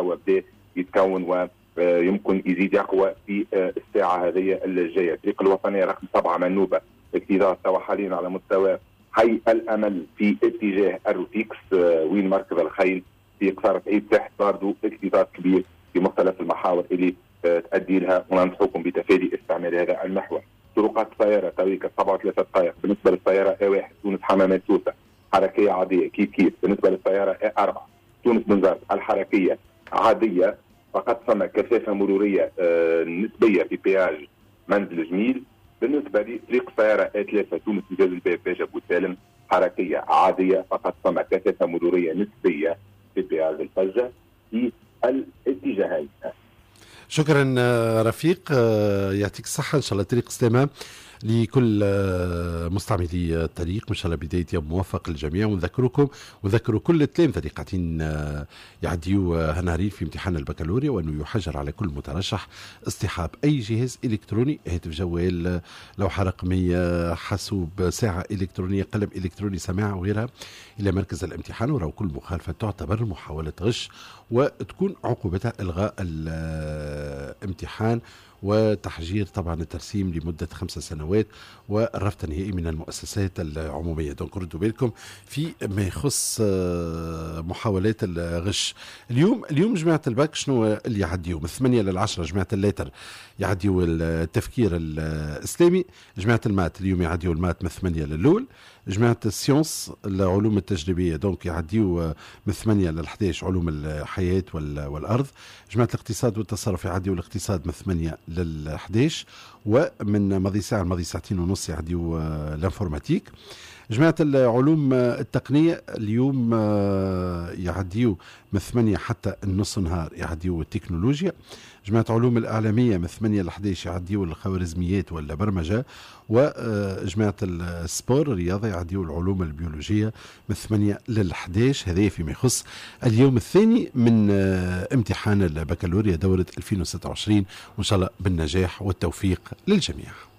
وبدأ يتكون ويمكن يزيد يقوى في الساعة هذه الجاية. الفريق الوطني رقم 7 منوبة اكتظاظ توا حاليا على مستوى حي الأمل في اتجاه الروتيكس، وين مركز الخيل في قصارة عيد تحت برضو اكتظاظ كبير في مختلف المحاور اللي تؤدي لها، وننصحكم بتفادي استعمال هذا المحور. طرقات السيارة تويكا 37 دقائق. بالنسبة للسيارة A1 تونس حمامات سوسة حركية عادية كيف كيف. بالنسبة للسيارة A4 تونس بنزرت الحركية عادية، فقط ثم كثافة مرورية نسبية في بياج منزل جميل. بالنسبة لطريق السيارة A3 تونس مجاز الباب باجة بوسالم حركية عادية، فقط ثم كثافة مرورية نسبية في بياج الفجة في الاتجاهين. شكرا رفيق، يعطيك الصحة. إن شاء الله طريق سلامة لكل مستعملي الطريق، ان شاء الله بدايه يوم موفق للجميع. ونذكروا كل التلامذه اللي قاعدين يعديوا هنهارين في امتحان البكالوريا، وانه يحجر على كل مترشح اصطحاب اي جهاز الكتروني، هاتف جوال، لوحه رقميه، حاسوب، ساعه الكترونيه، قلم الكتروني، سماعه وغيرها الى مركز الامتحان. وراه كل مخالفه تعتبر محاوله غش، وتكون عقوبتها الغاء الامتحان وتحجير طبعا الترسيم لمدة 5 سنوات والرفض النهائي من المؤسسات العمومية. دونك ردوا بالكم في ما يخص محاولات الغش. اليوم جماعة الباك شنو اللي يعديوا من 8 ل 10؟ جماعة الليتر يعديوا التفكير الإسلامي. جماعة المات اليوم يعديوا المات من 8 للول. جماعة السيونس العلوم التجريبية دونك يعديوا من 8 ل 11 علوم الحياة والأرض. جماعة الاقتصاد والتصرف يعديوا الاقتصاد من 8 لل 11، ومن ماضي ساعة لماضي ساعتين ونص يعديوا الانفورماتيك. جماعة العلوم التقنية اليوم يعديوا من 8 حتى النص نهار يعديوا التكنولوجيا. جماعة علوم الإعلامية من 8 ل 11 يعديوا الخوارزميات والبرمجة. وجماعة السبور الرياضة يعديوا العلوم البيولوجية من 8 ل 11. هذا فيما يخص اليوم الثاني من امتحان البكالوريا دورة 2026، وإن شاء الله بالنجاح والتوفيق للجميع.